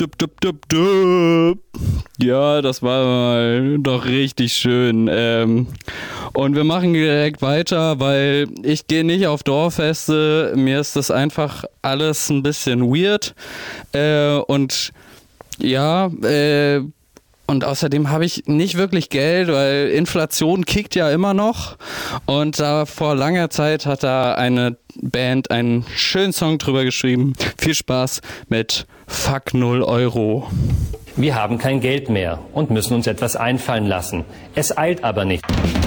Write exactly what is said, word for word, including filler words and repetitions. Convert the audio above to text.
Dup, dup, dup, dup. Ja, das war mal doch richtig schön. Ähm, und wir machen direkt weiter, weil ich gehe nicht auf Dorffeste. Mir ist das einfach alles ein bisschen weird. Äh, und ja, äh, und außerdem habe ich nicht wirklich Geld, weil Inflation kickt ja immer noch. Und da vor langer Zeit hat da eine Band einen schönen Song drüber geschrieben. Viel Spaß mit Fuck null Euro. Wir haben kein Geld mehr und müssen uns etwas einfallen lassen. Es eilt aber nicht.